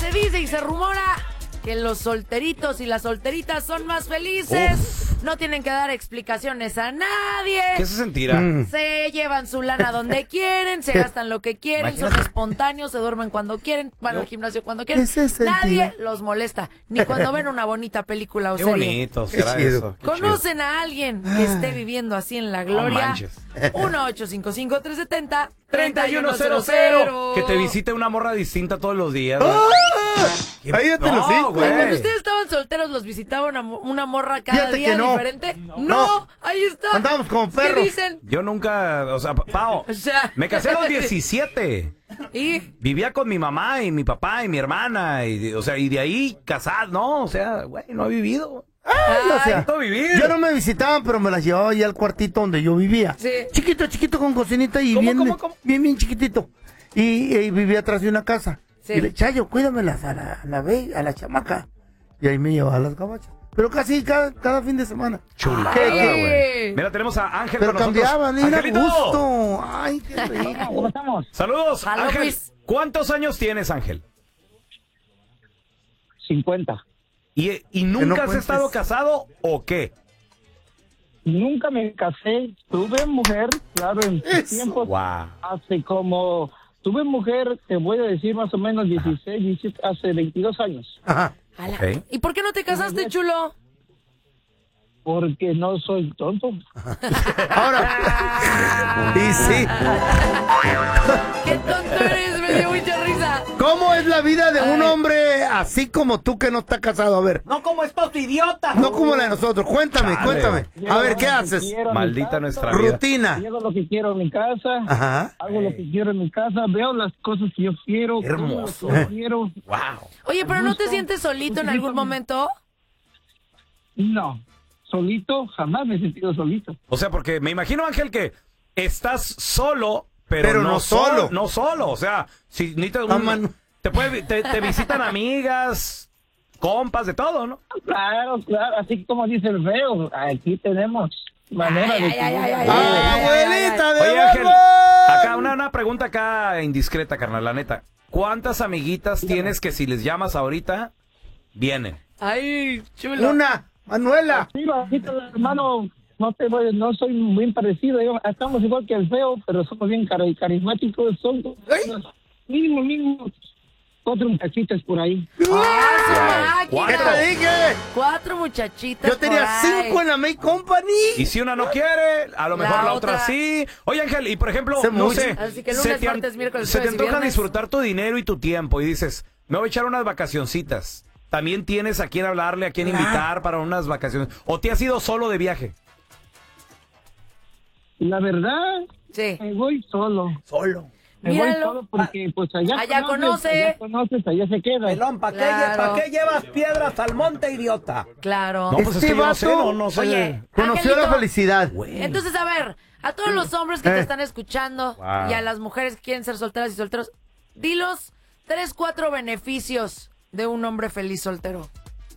Se dice y se rumora que los solteritos y las solteritas son más felices. No tienen que dar explicaciones a nadie. ¿Qué se sentirá? Se llevan su lana donde quieren, se gastan lo que quieren, son espontáneos, se duermen cuando quieren, van al gimnasio cuando quieren. Nadie los molesta, ni cuando ven una bonita película o Qué serie. bonito será eso. Qué ¿Conocen a alguien que esté viviendo así en la gloria? manches. 1-855-370-3100. Que te visite una morra distinta todos los días. Ahí ya te lo No, güey. Cuando ustedes estaban solteros, ¿los visitaba una morra cada Fíjate día que no. diferente? No, ahí está. Andábamos como ¿Qué perros. dicen? Yo nunca, o sea, Pao, O sea, me casé a los 17. y Vivía con mi mamá y mi papá y mi hermana. Y, o sea, y de ahí casado, no, o sea, güey, no he vivido. O sea, Necesito vivir. yo no me visitaban, pero me las llevaba ya al cuartito donde yo vivía. Sí. Chiquito con cocinita y ¿Cómo? bien chiquitito. Y vivía atrás de una casa. Sí. Y le, Chayo, cuídamelas a la chamaca. Y ahí me llevaba a las gabachas. Pero casi cada fin de semana. Chula. ¿Qué? Ay. Mira, tenemos a Ángel Pero con nosotros. cambiaban, era Angelito. gusto. Ay, qué rico. ¿Cómo estamos? Saludos, Jalo, Ángel. Luis. ¿Cuántos años tienes, Ángel? 50. ¿Y nunca no has cuentes. estado casado o qué? Nunca me casé. Tuve mujer, claro, en sus tiempos. Wow. Hace como... Tuve mujer, te voy a decir más o menos 16, 17, hace 22 años. Ajá. Ala. Ok. ¿Y por qué no te casaste, chulo? Porque no soy tonto. Ahora. Y sí. ¡Qué tonto eres! Me dio mucha risa. ¿Cómo es la vida de un hombre así como tú que no está casado? A ver. No como estos idiotas. No como la de nosotros. Cuéntame. A Llego ver, lo ¿qué que haces? quiero en mi Maldita casa, nuestra vida. Rutina. Llego lo que quiero en mi casa. Ajá. Hago lo que quiero en mi casa. Veo las cosas que yo quiero. como Hermoso. lo que yo quiero. Wow. Oye, ¿pero no te sientes solito en algún momento? No. Solito, jamás me he sentido solito. O sea, porque me imagino, Ángel, que estás solo, pero, Pero no no solo. No solo. O sea, si ni te, te visitan amigas, compas, de todo, ¿no? Claro, así como dice el feo, aquí tenemos manera de... Abuelita de Oye, Ángel, huevo. acá una pregunta acá indiscreta, carnal, la neta. ¿Cuántas amiguitas tienes que si les llamas ahorita, vienen? Ay, chulo. Una. Manuela. Sí, bajito, hermano, no soy muy parecido, estamos igual que el feo, pero somos bien carismáticos, son mínimo 4 muchachitas por ahí. ¡Ah, su ¿Qué máquina! te dije? 4 muchachitas. Yo tenía por ahí. 5 en la May Company. Y si una no quiere, a lo La mejor la otra otra sí. Oye, Ángel, y por ejemplo, Se no mucho. sé, Así que lunes, martes, miércoles, se te jueves y antoja viernes. disfrutar tu dinero y tu tiempo y dices, me voy a echar unas vacacioncitas. ¿También tienes a quién hablarle, a quién invitar para unas vacaciones? ¿O te has ido solo de viaje? La verdad, Sí. me voy solo. Me voy Míralo. solo porque pues allá conoce. allá se queda. Pelón, ¿para Claro. qué llevas piedras al monte, idiota? Claro. No, pues es Este que yo no sé, vato- no sé. Oye, Conoció Angelito, la felicidad. Entonces, a ver, a todos los hombres que te Eh. están escuchando Wow. y a las mujeres que quieren ser solteras y solteros, dilos 3, 4 beneficios de un hombre feliz soltero.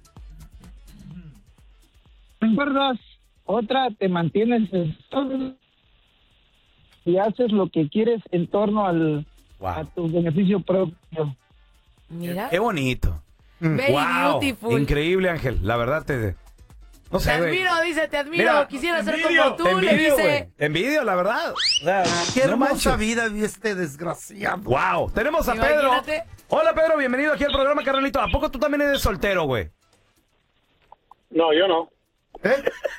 ¿Recuerdas? Otra, te mantienes y haces lo que quieres en torno a tu beneficio propio. Mira. Qué bonito. Very Wow. beautiful. Increíble, Ángel. La verdad no Te sé, güey. admiro, dice, te admiro. Mira, Quisiera ser envidio, como tú, te le envidio, dice. güey. Te envidio, la verdad. O sea, Qué no hermosa manches. vida vive este desgraciado. Wow. Tenemos a Pedro. Imagínate. Hola, Pedro. Bienvenido aquí al programa, carnalito. ¿A poco tú también eres soltero, güey? No, yo no. ¿Eh?